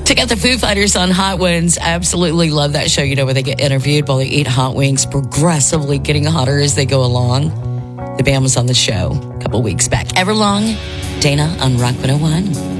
Check out the Foo Fighters on Hot Ones. I absolutely love that show, where they get interviewed while they eat hot wings, progressively getting hotter as they go along. The band was on the show a couple weeks back. Everlong, Dana on Rock 101.